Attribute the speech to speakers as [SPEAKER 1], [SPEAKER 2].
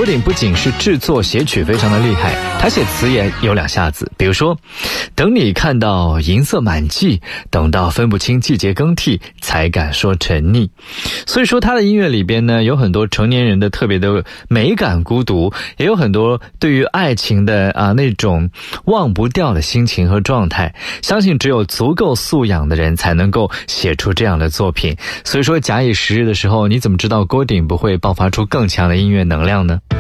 [SPEAKER 1] 顶不仅是制作写曲非常的厉害，他写词也有两下子，比如说等你看到银色满际，等到分不清季节更替，才敢说沉溺。所以说他的音乐里边呢，有很多成年人的特别的美感孤独，也有很多对于爱情的那种忘不掉的心情和状态。相信只有足够素养的人才能够写出这样的作品。所以说假以时日的时候，你怎么知道郭顶不会爆发出更强的音乐能量呢？